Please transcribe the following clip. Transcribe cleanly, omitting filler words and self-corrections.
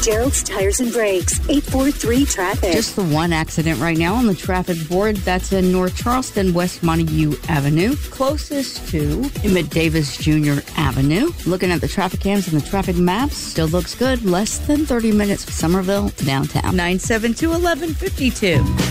Gerald's Tires and Brakes, 843-TRAFFIC. Just the one accident right now on the traffic board. That's in North Charleston, West Montague Avenue, closest to Emmett Davis Jr. Avenue. Looking at the traffic cams and the traffic maps, still looks good. Less than 30 minutes from Somerville to downtown. 972-1152.